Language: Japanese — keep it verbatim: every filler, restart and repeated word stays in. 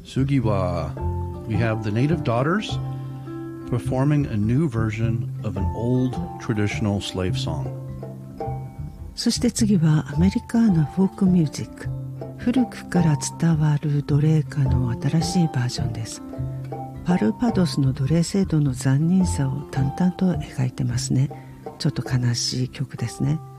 Sugiwa, we have the Native Daughters performing a new version of an old traditional slave song. そして次はアメリカのフォークミュージック、古くから伝わる奴隷歌の新しいバージョンです。バルバドスの奴隷制度の残忍さを淡々と描いてますね。ちょっと悲しい曲ですね。